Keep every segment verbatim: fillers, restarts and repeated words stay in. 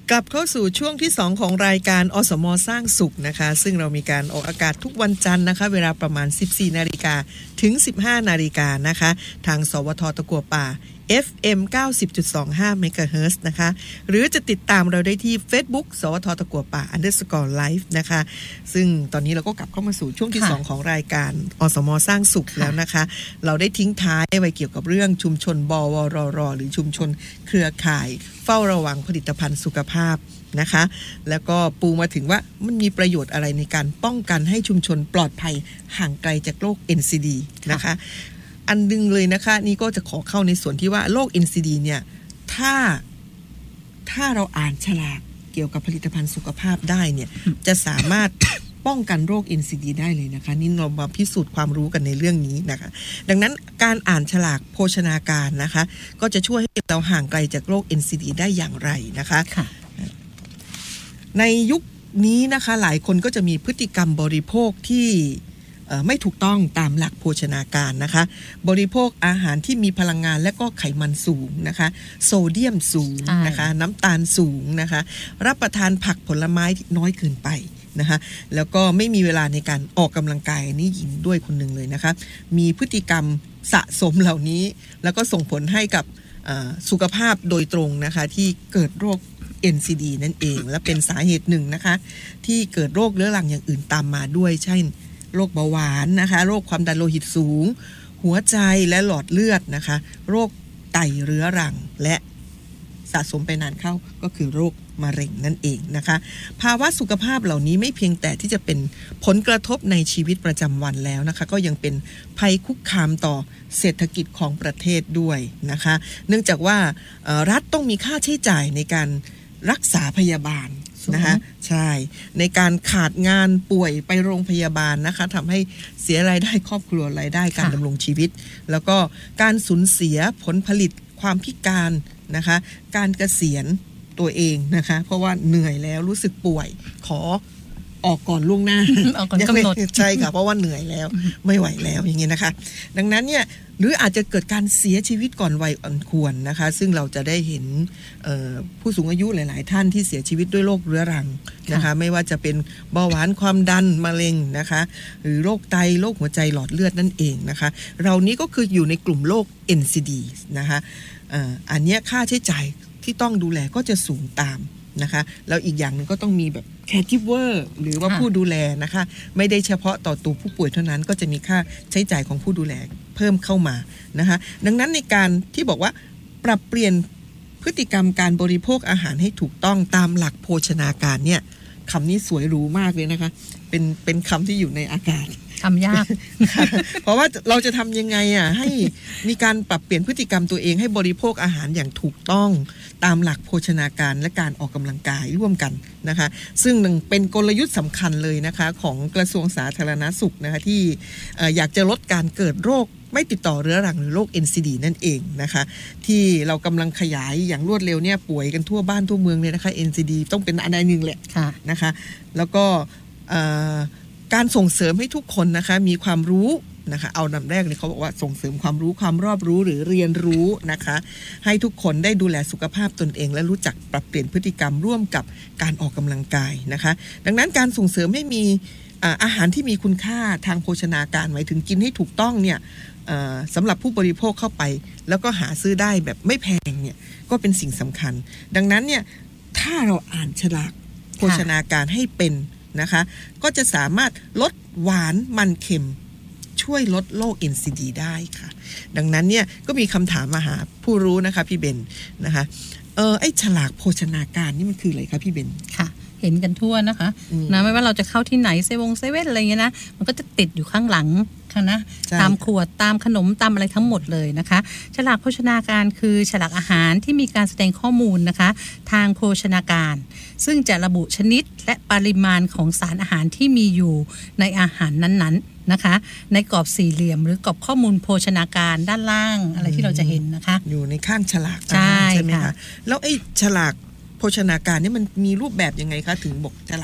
กลับเข้าสู่ช่วงที่สองของรายการอสม.สร้างสุขนะคะซึ่งเรามีการออกอากาศทุกวันจันทร์นะคะเวลาประมาณ สิบสี่นาฬิกา ถึง สิบห้านาฬิกานะคะทางสวทตะกั่วป่า เอฟ เอ็ม เก้าสิบจุดสองห้า เมกะเฮิรตซ์ นะคะหรือจะติดตามเราได้ที่ Facebook สวทตะกั่วป่า underscore live นะคะซึ่งตอนนี้เราก็กลับเข้ามาสู่ช่วงที่สองของรายการอสม.สร้างสุขแล้วนะคะเราได้ทิ้งท้ายไว้เกี่ยวกับเรื่องชุมชนบวรรหรือชุมชนเครือข่ายเฝ้าระวังผลิตภัณฑ์สุขภาพนะคะแล้วก็ปูมาถึงว่ามันมีประโยชน์อะไรในการป้องกันให้ชุมชนปลอดภัยห่างไกลจากโรค เอ็น ซี ดี นะคะอันนึงเลยนะคะนี่ก็จะขอเข้าในส่วนที่ว่าโรค เอ็น ซี ดี เนี่ยถ้าถ้าเราอ่านฉลากเกี่ยวกับผลิตภัณฑ์สุขภาพได้เนี่ยจะสามารถป้องกันโรค เอ็น ซี ดี ได้เลยนะคะนี่เรามาพิสูจน์ความรู้กันในเรื่องนี้นะคะดังนั้นการอ่านฉลากโภชนาการนะคะก็จะช่วยให้เราห่างไกลจากโรค เอ็น ซี ดี ได้อย่างไรนะคะในยุคนี้นะคะหลายคนก็จะมีพฤติกรรมบริโภคที่ไม่ถูกต้องตามหลักโภชนาการนะคะบริโภคอาหารที่มีพลังงานและก็ไขมันสูงนะคะโซเดียมสูงนะคะน้ำตาลสูงนะคะรับประทานผักผลไม้น้อยเกินไปนะคะแล้วก็ไม่มีเวลาในการออกกำลังกายนี่หญิงด้วยคนหนึ่งเลยนะคะมีพฤติกรรมสะสมเหล่านี้แล้วก็ส่งผลให้กับสุขภาพโดยตรงนะคะที่เกิดโรค เอ็น ซี ดี นั่นเองและเป็นสาเหตุหนึ่งนะคะที่เกิดโรคเรื้อรังอย่างอื่นตามมาด้วยเช่นโรคเบาหวานนะคะโรคความดันโลหิตสูงหัวใจและหลอดเลือดนะคะโรคไตเรื้อรังและสะสมไปนานเข้าก็คือโรคมะเร็งนั่นเองนะคะภาวะสุขภาพเหล่านี้ไม่เพียงแต่ที่จะเป็นผลกระทบในชีวิตประจำวันแล้วนะคะก็ยังเป็นภัยคุกคามต่อเศรษฐกิจของประเทศด้วยนะคะเนื่องจากว่ารัฐต้องมีค่าใช้จ่ายในการรักษาพยาบาลนะคะใช่ในการขาดงานป่วยไปโรงพยาบาลนะคะทำให้เสียรายได้ครอบครัวรายได้การดำรงชีวิตแล้วก็การสูญเสียผลผลิตความพิการนะคะการเกษียณตัวเองนะคะเพราะว่าเหนื่อยแล้วรู้สึกป่วยขอออกก่อนล่วงหน้าออกก่อนกำหนดใช่ค่ะเพราะว่าเหนื่อยแล้วไม่ไหวแล้วอย่างเงี้ยนะคะดังนั้นเนี่ยหรืออาจจะเกิดการเสียชีวิตก่อนวัยอันควรนะคะซึ่งเราจะได้เห็นผู้สูงอายุหลายๆท่านที่เสียชีวิตด้วยโรคเรื้อรังนะคะไม่ว่าจะเป็นเบาหวานความดันมะเร็งนะคะหรือโรคไตโรคหัวใจหลอดเลือดนั่นเองนะคะเรานี้ก็คืออยู่ในกลุ่มโรค เอ็น ซี ดี นะคะอันนี้ค่าใช้จ่ายที่ต้องดูแลก็จะสูงตามนะคะแล้วอีกอย่างนึงก็ต้องมีแบบแคร์กิฟเวอร์หรือว่าผู้ดูแลนะคะไม่ได้เฉพาะต่อตัวผู้ป่วยเท่านั้นก็จะมีค่าใช้จ่ายของผู้ดูแลเพิ่มเข้ามานะคะดังนั้นในการที่บอกว่าปรับเปลี่ยนพฤติกรรมการบริโภคอาหารให้ถูกต้องตามหลักโภชนาการเนี่ยคำนี้สวยหรูมากเลยนะคะเป็นเป็นคำที่อยู่ในอากาศทำยากเพราะว่าเราจะทำยังไงอ่ะให้มีการปรับเปลี่ยนพฤติกรรมตัวเองให้บริโภคอาหารอย่างถูกต้องตามหลักโภชนาการและการออกกำลังกายร่วมกันนะคะซึ่งเป็นกลยุทธ์สำคัญเลยนะคะของกระทรวงสาธารณสุขนะคะที่อยากจะลดการเกิดโรคไม่ติดต่อเรื้อรังหรือโรค เอ็น ซี ดี นั่นเองนะคะที่เรากำลังขยายอย่างรวดเร็วเนี่ยป่วยกันทั่วบ้านทั่วเมืองเลยนะคะ เอ็น ซี ดี ต้องเป็นอันใดหนึ่งแหละนะคะแล้วก็การส่งเสริมให้ทุกคนนะคะมีความรู้นะคะเอานำแรกเลยเขาบอกว่าส่งเสริมความรู้ความรอบรู้หรือเรียนรู้นะคะให้ทุกคนได้ดูแลสุขภาพตนเองและรู้จักปรับเปลี่ยนพฤติกรรมร่วมกับการออกกำลังกายนะคะดังนั้นการส่งเสริมให้มีอาหารที่มีคุณค่าทางโภชนาการหมายถึงกินให้ถูกต้องเนี่ยสำหรับผู้บริโภคเข้าไปแล้วก็หาซื้อได้แบบไม่แพงเนี่ยก็เป็นสิ่งสำคัญดังนั้นเนี่ยถ้าเราอ่านฉลากโภชนาการให้เป็นนะคะก็จะสามารถลดหวานมันเค็มช่วยลดโรค เอ็น ซี ดี ได้ค่ะดังนั้นเนี่ยก็มีคำถามมาหาผู้รู้นะคะพี่เบนนะคะเออไอ้ฉลากโภชนาการนี่มันคืออะไรคะพี่เบนค่ะเห็นกันทั่วนะคะนะไม่ว่าเราจะเข้าที่ไหนเซเว่นเซเว่นอะไรเงี้ยนะมันก็จะติดอยู่ข้างหลังค่ะนะตามขวดตามขนมตามอะไรทั้งหมดเลยนะคะฉลากโภชนาการคือฉลากอาหารที่มีการแสดงข้อมูลนะคะทางโภชนาการซึ่งจะระบุชนิดและปริมาณของสารอาหารที่มีอยู่ในอาหารนั้นๆนะคะในกรอบสี่เหลี่ยมหรือกรอบข้อมูลโภชนาการด้านล่างอะไรที่เราจะเห็นนะคะอยู่ในข้างฉลากอาหารใช่ไหมคะแล้วไอ้ฉลากโภชนาการนี่มันมีรูปแบบยังไงคะถึงบอกฉลาก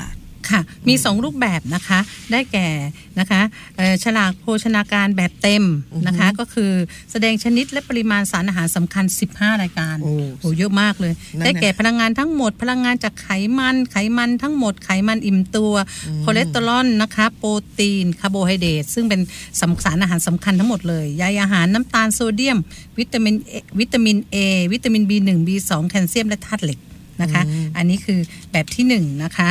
ค่ะมีสองรูปแบบนะคะได้แก่นะคะฉลากโภชนาการแบบเต็มนะคะก็คือแสดงชนิดและปริมาณสารอาหารสำคัญสิบห้ารายการโอ้โหเยอะมากเลยได้แก่พลังงานทั้งหมดพลังงานจากไขมันไขมันทั้งหมดไขมันอิ่มตัวคอเลสเตอรอลนะคะโปรตีนคาร์โบไฮเดรตซึ่งเป็นสารอาหารสำคัญทั้งหมดเลยใยอาหารน้ำตาลโซเดียมวิตามินวิตามิน A วิตามิน บี หนึ่ง บี สอง แคลเซียมและธาตุเหล็กนะคะอันนี้คือแบบที่หนึ่งนะคะ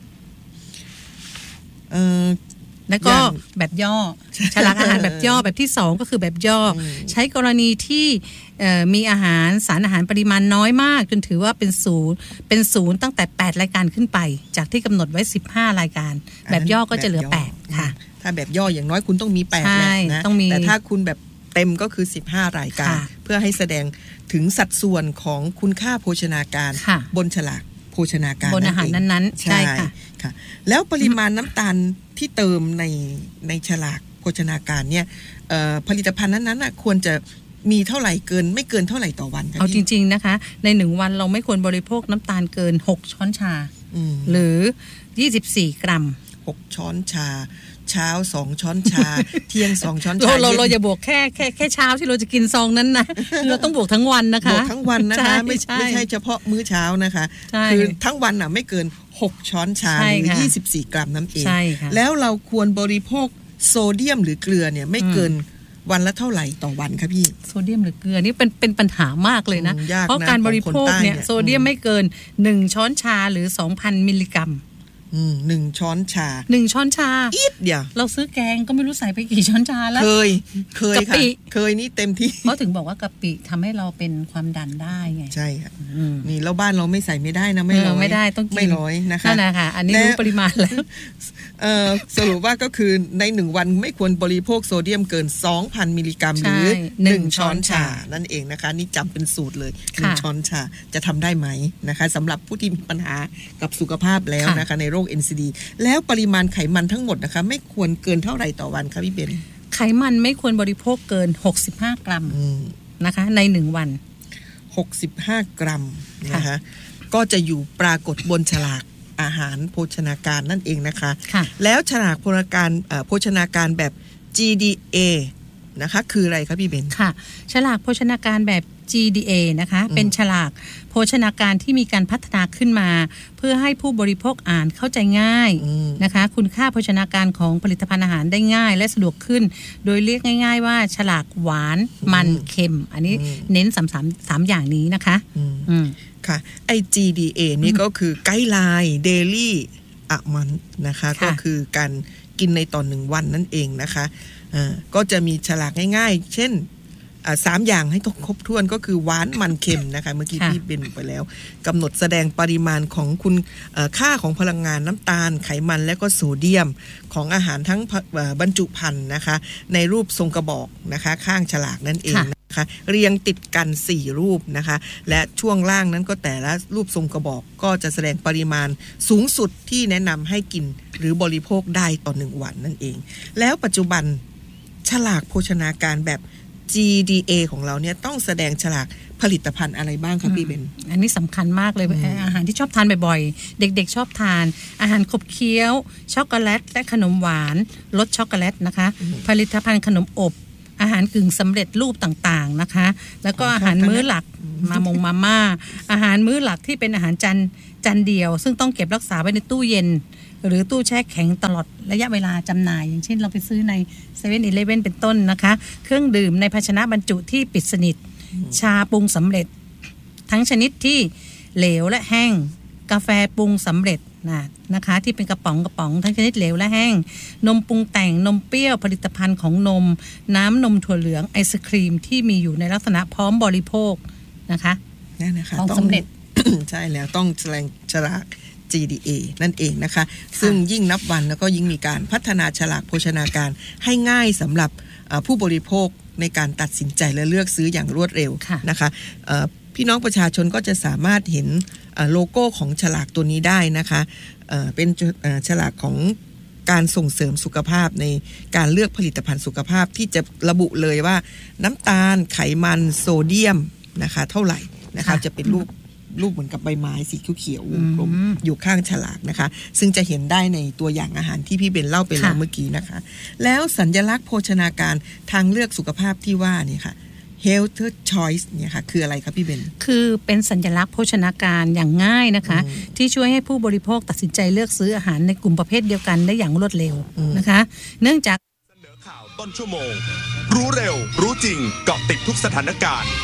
เอ่อแล้วก็แบบย่อฉลากอาหารแบบย่อแบบที่สองก็คือแบบย่อใช้กรณีที่มีอาหารสารอาหารปริมาณน้อยมากจนถือว่าเป็นศูนย์เป็นศูนย์ตั้งแต่แปดรายการขึ้นไปจากที่กำหนดไว้สิบห้ารายการแบบย่อก็จะเหลือแปดค่ะถ้าแบบย่ออย่างน้อยคุณต้องมีแปดแหละนะแต่ถ้าคุณแบบเต็มก็คือสิบห้ารายการเพื่อให้แสดงถึงสัดส่วนของคุณค่าโภชนาการบนฉลากโภชนาการบนอาหารนั้นๆใช่ค่ะค่ะแล้วปริมาณน้ำตาลที่เติมในในฉลากโภชนาการเนี่ยผลิตภัณฑ์นั้นๆควรจะมีเท่าไหร่เกินไม่เกินเท่าไหร่ต่อวันคะเอาจริงๆนะคะในหนึ่งวันเราไม่ควรบริโภคน้ำตาลเกินหกช้อนชาหรือยี่สิบสี่กรัมหกช้อนชาเช้าสองช้อนชาเที่ยงสองช้อนชาเราเราอย่าบวกแค่แค่แค่เช้าที่เราจะกินซองนั้นนะเราต้องบวกทั้งวันนะคะบวกทั้งวันนะคะไม่ไม่ใช่เฉพาะมื้อเช้านะคะคือทั้งวันน่ะไม่เกินหกช้อนชาหรือยี่สิบสี่กรัมน้ำเองแล้วเราควรบริโภคโซเดียมหรือเกลือเนี่ยไม่เกินวันละเท่าไหร่ต่อวันคะพี่โซเดียมหรือเกลือนี่เป็นเป็นปัญหามากเลยนะเพราะการบริโภคเนี่ยโซเดียมไม่เกินหนึ่งช้อนชาหรือ สองพัน มิลลิกรัมอืมหนึ่งช้อนชาหนึ่งช้อนชาอีดเดียวเราซื้อแกงก็ไม่รู้ใส่ไปกี่ช้อนชาแล้วเคยเคยค่ะเคยนี่เต็มที่เขาถึงบอกว่ากะปิทำให้เราเป็นความดันได้ไงใช่ค่ะนี่แล้วบ้านเราไม่ใส่ไม่ได้นะไม่ร้อยไม่ได้ต้องกินไม่ร้อยนะคะนั่นแหละค่ะอันนี้รู้ปริมาณแล้วเอ่อสรุปว่าก็คือในหนึ่งวันไม่ควรบริโภคโซเดียมเกิน สองพัน มิลลิกรัมหรือหนึ่งช้อนชานั่นเองนะคะนี่จำเป็นสูตรเลยหนึ่งช้อนชาจะทำได้ไหมนะคะสำหรับผู้ที่มีปัญหากับสุขภาพแล้วนะคะในโรค เอ็น ซี ดี แล้วปริมาณไขมันทั้งหมดนะคะไม่ควรเกินเท่าไหร่ต่อวันคะพี่เบนไขมันไม่ควรบริโภคเกินหกสิบห้ากรัมนะคะในหนึ่งวันหกสิบห้ากรัมนะคะก็จะอยู่ปรากฏบนฉลากอาหารโภชนาการนั่นเองนะคะแล้วฉลากโภชนาการโภชนาการแบบ จี ดี เอ นะคะคืออะไรคะพี่เบนค่ะฉลากโภชนาการแบบ จี ดี เอ นะคะเป็นฉลากโภชนาการที่มีการพัฒนาขึ้นมาเพื่อให้ผู้บริโภคอ่านเข้าใจง่ายนะคะคุณค่าโภชนาการของผลิตภัณฑ์อาหารได้ง่ายและสะดวกขึ้นโดยเรียกง่ายๆว่าฉลากหวานมันเค็มอันนี้เน้นสาม สาม สามอย่างนี้นะคะค่ะไอ จี ดี เอ นี่ก็คือไกด์ไลน์เดลี่อะมันนะคะก็คือการกินในต่อหนึ่งวันนั่นเองนะคะก็จะมีฉลากง่ายๆเช่นสามอย่างให้ครบถ้วนก็คือหวานมันเค็มนะคะเมื่อกี้พี่เบนไปแล้วกำหนดแสดงปริมาณของคุณค่าของพลังงานน้ำตาลไขมันและก็โซเดียมของอาหารทั้งบรรจุภัณฑ์นะคะในรูปทรงกระบอกนะคะข้างฉลากนั่นเองนะคะเรียงติดกันสี่รูปนะคะและช่วงล่างนั้นก็แต่ละรูปทรงกระบอกก็จะแสดงปริมาณสูงสุดที่แนะนำให้กินหรือบริโภคได้ต่อหนึ่งวันนั่นเองแล้วปัจจุบันฉลากโภชนาการแบบ จี ดี เอ ของเราเนี่ยต้องแสดงฉลากผลิตภัณฑ์อะไรบ้างคะพี่เบนอันนี้สำคัญมากเลยอาหารที่ชอบทานบ่อยๆเด็กๆชอบทานอาหารขบเคี้ยวช็อกโกแลตและขนมหวานรสช็อกโกแลตนะคะผลิตภัณฑ์ขนมอบอาหารกึ่งสำเร็จรูปต่างๆนะคะแล้วก็อาหารมื้อหลักมามงมาม่าอาหารมื้อหลักที่เป็นอาหารจานจานเดียวซึ่งต้องเก็บรักษาไว้ในตู้เย็นหรือตู้แช่แข็งตลอดระยะเวลาจำหน่ายอย่างเช่นเราไปซื้อใน เซเว่น อีเลฟเว่น เป็นต้นนะคะเครื่องดื่มในภาชนะบรรจุที่ปิดสนิทชาปรุงสำเร็จทั้งชนิดที่เหลวและแห้งกาแฟปรุงสำเร็จนะนะคะที่เป็นกระป๋องกระป๋องทั้งชนิดเหลวและแห้งนมปรุงแต่งนมเปรี้ยวผลิตภัณฑ์ของนมน้ำนมถั่วเหลืองไอศครีมที่มีอยู่ในลักษณะพร้อมบริโภคนะคะนั่นนะคะของสำเร็จใช่แล้วต้องแสดงฉลาก จี ดี เอ นั่นเองนะคะซึ่งยิ่งนับวันแล้วก็ยิ่งมีการพัฒนาฉลากโภชนาการให้ง่ายสำหรับผู้บริโภคในการตัดสินใจและเลือกซื้ออย่างรวดเร็วนะคะพี่น้องประชาชนก็จะสามารถเห็นโลโก้ของฉลากตัวนี้ได้นะคะเป็นฉลากของการส่งเสริมสุขภาพในการเลือกผลิตภัณฑ์สุขภาพที่จะระบุเลยว่าน้ำตาลไขมันโซเดียมนะคะเท่าไหร่นะคะจะเป็นรูปรูปเหมือนกับใบไม้สีเขียวๆวงกลมอยู่ข้างฉลากนะคะซึ่งจะเห็นได้ในตัวอย่างอาหารที่พี่เบนเล่าไปแล้วเมื่อกี้นะคะแล้วสัญลักษณ์โภชนาการทางเลือกสุขภาพที่ว่านี่ค่ะ health choice เนี่ยค่ะคืออะไรครับพี่เบนคือเป็นสัญลักษณ์โภชนาการอย่างง่ายนะคะที่ช่วยให้ผู้บริโภคตัดสินใจเลือกซื้ออาหารในกลุ่มประเภทเดียวกันได้อย่างรวดเร็วนะคะเนื่องจากเสนอข่าวต้นชั่วโมงรู้เร็วรู้จริงเกาะติดทุกสถานการณ์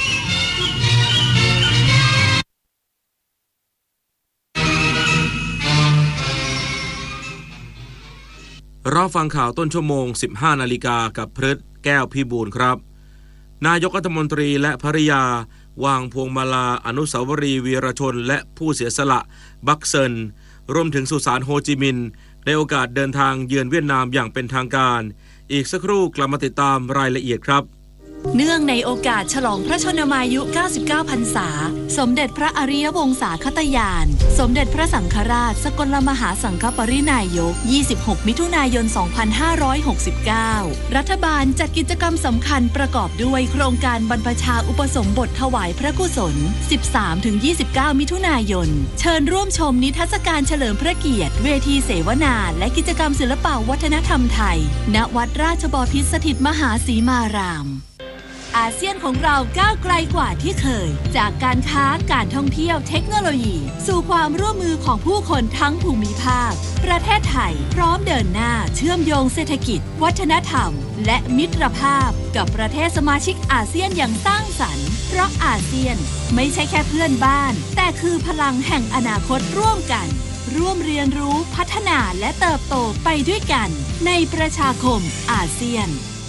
รอฟังข่าวต้นชั่วโมง สิบห้านาฬิกากับพฤทธิ์แก้วพิบูลครับนายกรัฐมนตรีและภริยาวางพวงมาลาอนุสาวรีย์วีรชนและผู้เสียสละบักเซินรวมถึงสุสานโฮจิมินห์ในโอกาสเดินทางเยือนเวียดนามอย่างเป็นทางการอีกสักครู่กลับมาติดตามรายละเอียดครับเนื่องในโอกาสฉลองพระชนมายุเก้าสิบเก้าพรรษาสมเด็จพระอริยวงศาคตญาณสมเด็จพระสังฆราชสกลมหาสังฆปรินายกยี่สิบหกมิถุนายนสองพันห้าร้อยหกสิบเก้ารัฐบาลจัดกิจกรรมสำคัญประกอบด้วยโครงการบรรพชาอุปสมบทถวายพระกุศล สิบสามถึงยี่สิบเก้า มิถุนายนเชิญร่วมชมนิทรรศการเฉลิมพระเกียรติเวทีเสวนาและกิจกรรมศิลปวัฒนธรรมไทยณวัดราชบพิตรสถิตมหาสีมารามอาเซียนของเราก้าวไกลกว่าที่เคยจากการค้าการท่องเที่ยวเทคโนโลยีสู่ความร่วมมือของผู้คนทั้งภูมิภาคประเทศไทยพร้อมเดินหน้าเชื่อมโยงเศรษฐกิจวัฒนธรรมและมิตรภาพกับประเทศสมาชิกอาเซียนอย่างสร้างสรรค์เพราะอาเซียนไม่ใช่แค่เพื่อนบ้านแต่คือพลังแห่งอนาคตร่วมกันร่วมเรียนรู้พัฒนาและเติบโตไปด้วยกันในประชาคมอาเซียน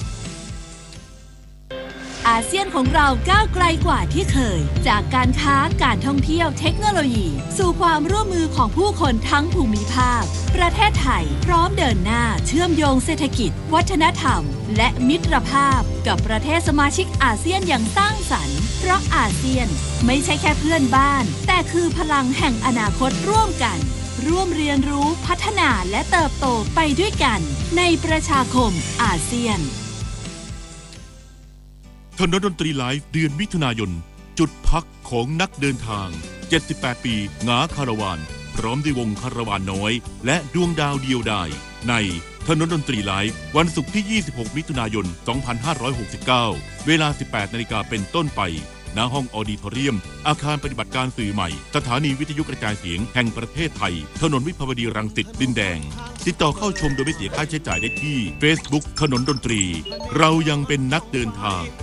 อาเซียนของเราก้าวไกลกว่าที่เคยจากการค้าการท่องเที่ยวเทคโนโลยีสู่ความร่วมมือของผู้คนทั้งภูมิภาคประเทศไทยพร้อมเดินหน้าเชื่อมโยงเศรษฐกิจวัฒนธรรมและมิตรภาพกับประเทศสมาชิกอาเซียนอย่างสร้างสรรค์เพราะอาเซียนไม่ใช่แค่เพื่อนบ้านแต่คือพลังแห่งอนาคตร่วมกันร่วมเรียนรู้พัฒนาและเติบโตไปด้วยกันในประชาคมอาเซียนถนนดนตรีไลฟ์เดือนมิถุนายนจุดพักของนักเดินทางเจ็ดสิบแปดปีงาคาราวานพร้อมด้วยวงคาราวานน้อยและดวงดาวเดียวดายในถนนดนตรีไลฟ์วันศุกร์ที่ยี่สิบหกมิถุนายนสองพันห้าร้อยหกสิบเก้าเวลา สิบแปดนาฬิกาเป็นต้นไปณห้องออดิทอเรียมอาคารปฏิบัติการสื่อใหม่สถานีวิทยุกระจายเสียงแห่งประเทศไทยถนนวิภาวดีรังสิตดินแดงติดต่อเข้าชมโดยไม่เสียค่าใช้จ่ายได้ที่ Facebook ถนนดนตรีเรายังเป็นนักเดินทาง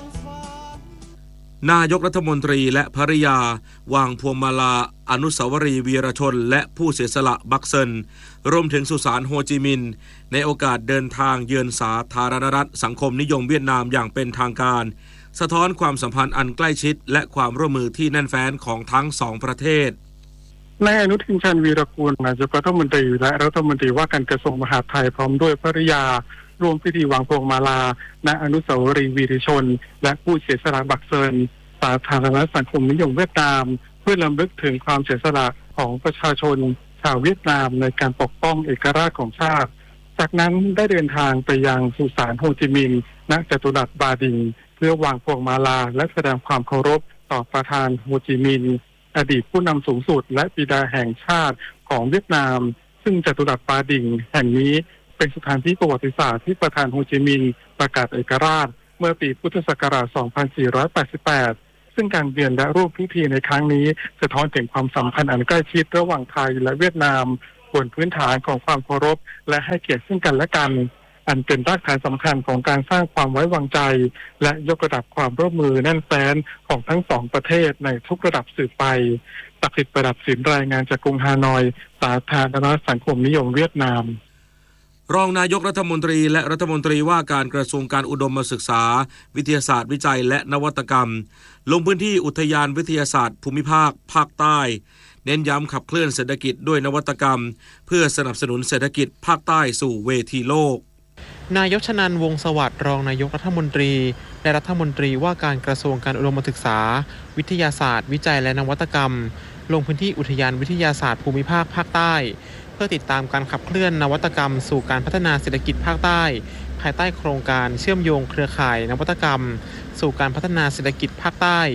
นายกรัฐมนตรีและภริยาวางพวงมาลาอนุสาวรีย์วีรชนและผู้เสียสละบักเซินรวมถึงสุสานโฮจิมินห์ในโอกาสเดินทางเยือนสาธารณรัฐสังคมนิยมเวียดนามอย่างเป็นทางการสะท้อนความสัมพันธ์อันใกล้ชิดและความร่วมมือที่แน่นแฟ้นของทั้งสองประเทศนายอนุทินชาญวีรกูลนายกรัฐมนตรีและรัฐมนตรีว่าการกระทรวงมหาดไทยพร้อมด้วยภริยาร่วมพิธีวางพวงมาลาณอนุสาวรีย์วีรชนและผู้เสียสละบักเซินสาธารณรัฐสังคมนิยมเวียดนามเพื่อรำลึกถึงความเสียสละของประชาชนชาวเวียดนามในการปกป้องเอกราชของชาติจากนั้นได้เดินทางไปยังสุสานโฮจิมินห์ณจตุรัสบาดิงเพื่อวางพวงมาลาและแสดงความเคารพต่อประธานโฮจิมินห์อดีตผู้นำสูงสุดและบิดาแห่งชาติของเวียดนามซึ่งจตุรัสบาดิงแห่งนี้เป็นสถานที่ประวัติศาสตร์ที่ประธานโฮจิมินห์ประกาศเอกราชเมื่อปีพุทธศักราชสองพันสี่ร้อยแปดสิบแปดซึ่งการเวียนและรูปพิธีในครั้งนี้สะท้อนถึงความสัมพันธ์อันใกล้ชิดระหว่างไทยและเวียดนามบนพื้นฐานของความเคารพและให้เกียรติซึ่งกันและกันอันเป็นรากฐานสำคัญของการสร้างความไว้วางใจและยกระดับความร่วมมือแน่นแฟ้นของทั้งสองประเทศในทุกระดับสืบไปศักดิ์สิทธิ์ประดับศิลป์รายงานจากกรุงฮานอยสาธารณรัฐสังคมนิยมเวียดนามรองนายกรัฐมนตรีและรัฐมนตรีว่าการกระทรวงการอุดมศึกษาวิทยาศาสตร์วิจัยและนวัตกรรมลงพื้นที่อุทยานวิทยาศาสตร์ภูมิภาคภาคใต้เน้นย้ำขับเคลื่อนเศรษฐกิจด้วยนวัตกรรมเพื่อสนับสนุนเศรษฐกิจภาคใต้สู่เวทีโลกนายกชนันท์วงศ์สวัสดิ์รองนายกรัฐมนตรีและรัฐมนตรีว่าการกระทรวงการอุดมศึกษาวิทยาศาสตร์วิจัยและนวัตกรรมลงพื้นที่อุทยานวิทยาศาสตร์ภูมิภาคภาคใต้เพื่อติดตามการขับเคลื่อนนวัตกรรมสู่การพัฒนาเศรษฐกิจภาคใต้ภายใต้โครงการเชื่อมโยงเครือข่ายนวัตกรรมสู่การพัฒนาเศรษฐกิจภาคใต้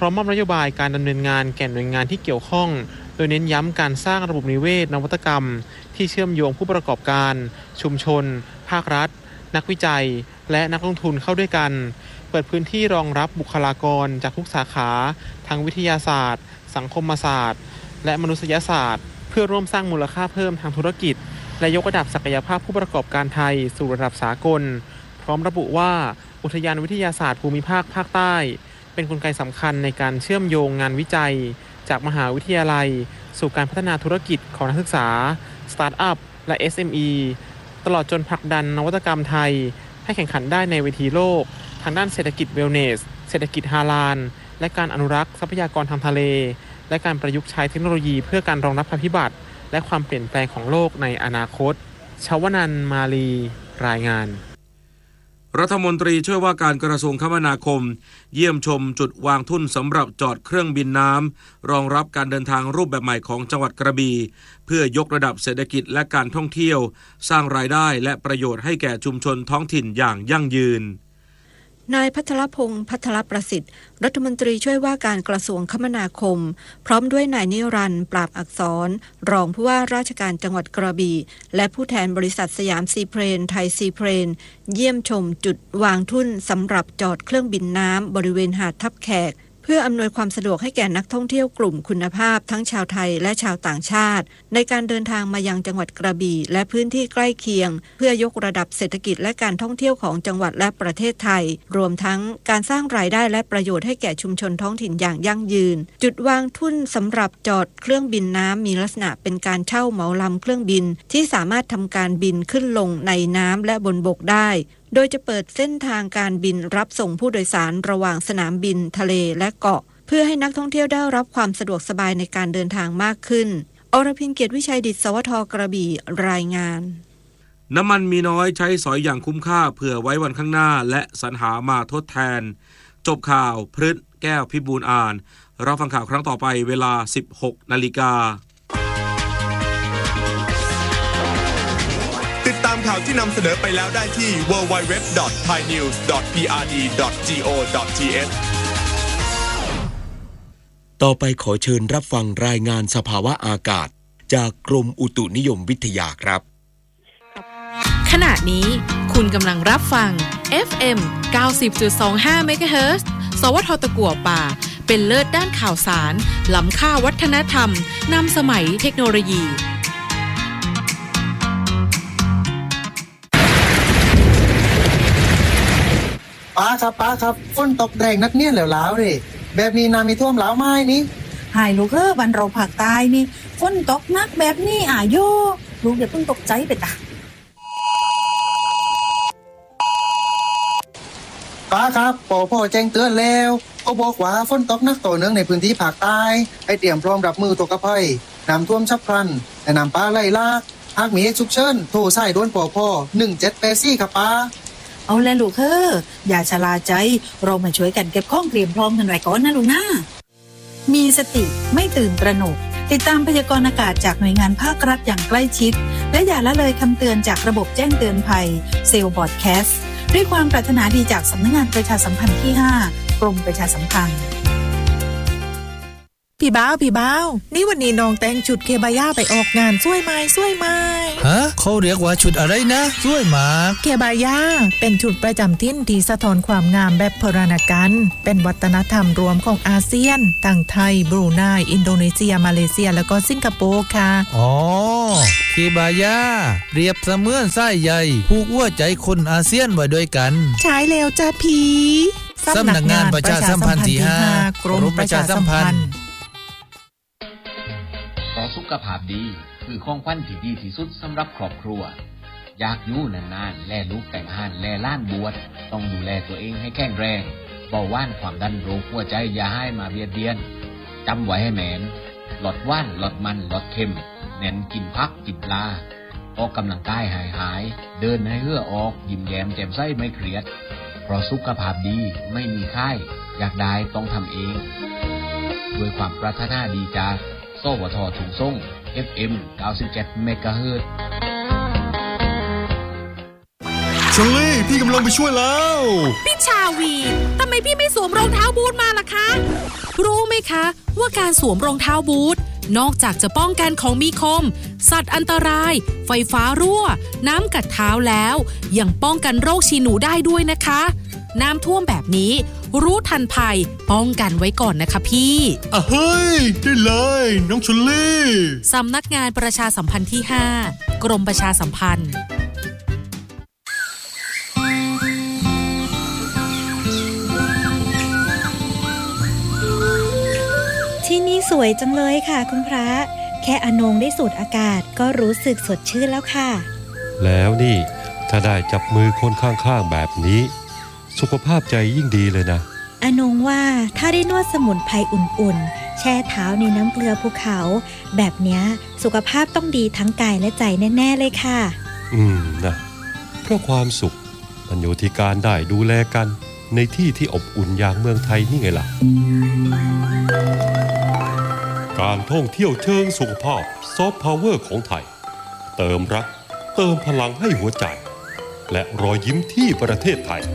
ร้อมมอบนโยบายการดำเนินงานแก่หน่วยงานที่เกี่ยวข้องโดยเน้นย้ำการสร้างระบบนิเวศนวัตกรรมที่เชื่อมโยงผู้ประกอบการชุมชนภาครัฐนักวิจัยและนักลงทุนเข้าด้วยกันเปิดพื้นที่รองรับบุคลากรจากทุกสาขาทั้งวิทยาศาสตร์สังคมศาสตร์และมนุษยศาสตร์เพื่อร่วมสร้างมูลค่าเพิ่มทางธุรกิจและยกระดับศักยภาพผู้ประกอบการไทยสู่ระดับสากลพร้อมระบุว่าอุทยานวิทยาศาสตร์ภูมิภาคภาคใต้เป็นกลไกสำคัญในการเชื่อมโยงงานวิจัยจากมหาวิทยาลัยสู่การพัฒนาธุรกิจของนักศึกษาสตาร์ทอัพและ เอส เอ็ม อี ตลอดจนผลักดันนวัตกรรมไทยให้แข่งขันได้ในเวทีโลกทางด้านเศรษฐกิจเวลเนสเศรษฐกิจฮาลาลและการอนุรักษ์ทรัพยากรทางทะเลและการประยุกต์ใช้เทคโนโลยีเพื่อการรองรับภัยพิบัติและความเปลี่ยนแปลงของโลกในอนาคตชวนันท์ มาลีรายงานรัฐมนตรีช่วยว่าการกระทรวงคมนาคมเยี่ยมชมจุดวางทุ่นสำหรับจอดเครื่องบินน้ำรองรับการเดินทางรูปแบบใหม่ของจังหวัดกระบี่เพื่อยกระดับเศรษฐกิจและการท่องเที่ยวสร้างรายได้และประโยชน์ให้แก่ชุมชนท้องถิ่นอย่างยั่งยืนนายพัทรพงษ์พัทรประสิทธิ์รัฐมนตรีช่วยว่าการกระทรวงคมนาคมพร้อมด้วยนายนิรันดร์ปราบอักษรรองผู้ว่าราชการจังหวัดกระบี่และผู้แทนบริษัทสยามซีเพลนไทยซีเพลนเยี่ยมชมจุดวางทุ่นสำหรับจอดเครื่องบินน้ำบริเวณหาดทับแขกเพื่ออำนวยความสะดวกให้แก่นักท่องเที่ยวกลุ่มคุณภาพทั้งชาวไทยและชาวต่างชาติในการเดินทางมายังจังหวัดกระบี่และพื้นที่ใกล้เคียงเพื่อยกระดับเศรษฐกิจและการท่องเที่ยวของจังหวัดและประเทศไทยรวมทั้งการสร้างรายได้และประโยชน์ให้แก่ชุมชนท้องถิ่นอย่างยั่งยืนจุดวางทุ่นสำหรับจอดเครื่องบินน้ำมีลักษณะเป็นการเช่าเหมาลำเครื่องบินที่สามารถทำการบินขึ้นลงในน้ำและบนบกได้โดยจะเปิดเส้นทางการบินรับส่งผู้โดยสารระหว่างสนามบินทะเลและเกาะเพื่อให้นักท่องเที่ยวได้รับความสะดวกสบายในการเดินทางมากขึ้นอรพิน เกียรติวิชัยดิษฐ์สวทกระบี่รายงานน้ำมันมีน้อยใช้สอยอย่างคุ้มค่าเผื่อไว้วันข้างหน้าและสรรหามาทดแทนจบข่าวพฤษแก้วพิบูลอ่านรับฟังข่าวครั้งต่อไปเวลา สิบหกนาฬิกาติดตามข่าวที่นำเสนอไปแล้วได้ที่ ดับเบิลยู ดับเบิลยู ดับเบิลยู ดอท ไทยนิวส์ ดอท พี อาร์ ดี ดอท จี โอ ดอท ที เอชต่อไปขอเชิญรับฟังรายงานสภาวะอากาศจากกรมอุตุนิยมวิทยาครับขณะนี้คุณกำลังรับฟัง เอฟ เอ็ม เก้าสิบจุดสองห้า เมกะเฮิรตซ์ สวท ตะกั่วป่าเป็นเลิศด้านข่าวสารล้ำค่าวัฒนธรรมนำสมัยเทคโนโลยีป้าครับป้าครับฝนตกแรงนักเนี่ยแล้วล้าวเลยแบบนี้น้ำมีท่วมล้าวไม้นี่หายลูกเอ้อบ้านเราภาคใต้นี่ฝนตกหนักแบบนี้อ่ะโยลูกอย่าเพิ่งตกใจไปตาป้าครับปอพ่อแจ้งเตือนแล้วก็บอกว่าฝนตกหนักต่อเนื่องในพื้นที่ภาคใต้ให้เตรียมพร้อมรับมือตกกระภัยน้ำท่วมฉับพลันและน้ำป่าไหลหลากหากมีเหตุฉุกเฉินโทรสายด่วนปอพ่อหนึ่งเจ็ดแปดสี่ครับป้าเอาแลลูกเอ้ออย่าชะล่าใจเรามาช่วยกันเก็บของเตรียมพร้อมกันไว้ก่อนนะลูกนะมีสติไม่ตื่นตระหนกติดตามพยากรณ์อากาศจากหน่วยงานภาครัฐอย่างใกล้ชิดและอย่าละเลยคำเตือนจากระบบแจ้งเตือนภัยเซลล์บอดแคสต์ด้วยความปรารถนาดีจากสำนักงานประชาสัมพันธ์ที่ห้ากรมประชาสัมพันธ์พี่บ้าวพี่บ้าวนี่วันนี้น้องแต่งชุดเคบาย่าไปออกงานสวยไหมสวยไหมฮะเขาเรียกว่าชุดอะไรนะสวยมากเคบาย่าเป็นชุดประจำถิ่นที่สะท้อนความงามแบบโบราณกาลเป็นวัฒนธรรมรวมของอาเซียนทั้งไทยบรูไนอินโดนีเซียมาเลเซียแล้วก็สิงคโปร์ค่ะอ๋อเคบาย่าเปรียบเสมือนสายใยผูกหัวใจคนอาเซียนไว้ด้วยกันใช่แล้วจ้าพี่สำนักงานประชาสัมพันธ์ที่ห้ากรมประชาสัมพันธ์ต่อสุขภาพดีคือของขวัญที่ดีที่สุดสำหรับครอบครัวอยากอยู่นานๆแลลูกแต่งงานแลล้านบวชต้องดูแลตัวเองให้แข็งแรงเบาหวานความดันโรคหัวใจอย่าให้มาเบียดเบียนจำไว้ให้แม่นลดหวานลดมันลดเค็มเน้นกินผักกินปลาออกกำลังกายหายหายเดินให้เหงื่อออกยิ้มแย้มแจ่มใสไม่เครียดเพราะสุขภาพดีไม่มีไข้อยากได้ต้องทำเองด้วยความปรารถนาดีจากสวทถุงส่ง เอฟ เอ็ม เก้าสิบเจ็ด เมกะเฮิรตซ์ชลลี่พี่กำลังไปช่วยแล้วพี่ชาวีทำไมพี่ไม่สวมรองเท้าบูทมาล่ะคะรู้ไหมคะว่าการสวมรองเท้าบูทนอกจากจะป้องกันของมีคมสัตว์อันตรายไฟฟ้ารั่วน้ำกัดเท้าแล้วยังป้องกันโรคฉี่หนูได้ด้วยนะคะน้ำท่วมแบบนี้รู้ทันภัยป้องกันไว้ก่อนนะคะพี่อ่ะเฮ้ยได้เลยน้องชลลี่สำนักงานประชาสัมพันธ์ที่ห้ากรมประชาสัมพันธ์ที่นี่สวยจังเลยค่ะคุณพระแค่อนงได้สูดอากาศก็รู้สึกสดชื่นแล้วค่ะแล้วนี่ถ้าได้จับมือคนข้างๆแบบนี้สุขภาพใจยิ่งดีเลยนะอนงว่าถ้าได้นวดสมุนไพรอุ่นๆแช่เท้าในน้ำเกลือภูเขาแบบเนี้ยสุขภาพต้องดีทั้งกายและใจแน่ๆเลยค่ะอืมนะเพราะความสุขมันอยู่ที่การได้ดูแลกันในที่ที่อบอุ่นอย่างเมืองไทยนี่ไงล่ะการท่องเที่ยวเชิงสุขภาพซอฟต์พาวเวอร์ของไทยเติมรักเติมพลังให้หัวใจและรอยยิ้มที่ประเทศไทย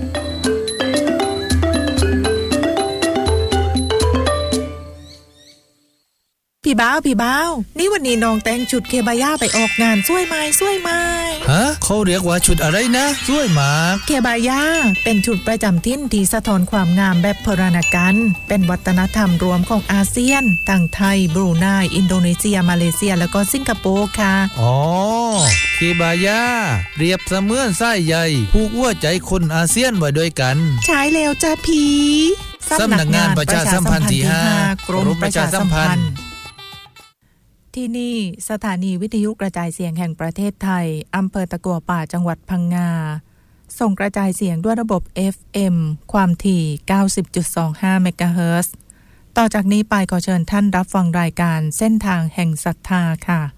พี่บ้าวพี่บ้าวนี่วันนี้น้องแต่งชุดเคบาย่าไปออกงานสวยไหมสวยไหมฮะเขาเรียกว่าชุดอะไรนะสวยมากเคบาย่าเป็นชุดประจำถิ่นที่สะท้อนความงามแบบโบราณกาลเป็นวัฒนธรรมรวมของอาเซียนทั้งไทยบรูไนอินโดนีเซียมาเลเซียแล้วก็สิงคโปร์ค่ะอ๋อเคบาย่าเปรียบเสมือนสายใยผูกหัวใจคนอาเซียนไว้ด้วยกันใช่แล้วจ้าพีสำนักงานประชาสัมพันธ์ที่ห้ากรมประชาสัมพันธ์ที่นี่สถานีวิทยุกระจายเสียงแห่งประเทศไทยอำเภอตะกัวป่าจังหวัดพังงาส่งกระจายเสียงด้วยระบบ เอฟ เอ็ม ความถี่ เก้าสิบจุดสองห้า เมกะเฮิรตซ์ต่อจากนี้ไปขอเชิญท่านรับฟังรายการเส้นทางแห่งศรัทธาค่ะ